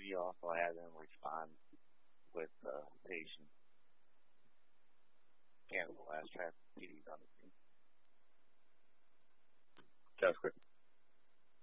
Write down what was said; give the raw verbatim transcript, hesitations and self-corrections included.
he also had them respond with uh, Asian Canada last track P D's on the team. Sounds good.